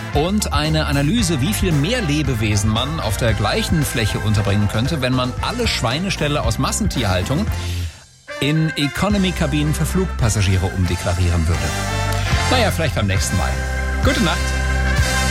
und eine Analyse, wie viel mehr Lebewesen man auf der gleichen Fläche unterbringen könnte, wenn man alle Schweineställe aus Massentierhaltung in Economy-Kabinen für Flugpassagiere umdeklarieren würde. Naja, vielleicht beim nächsten Mal. Gute Nacht.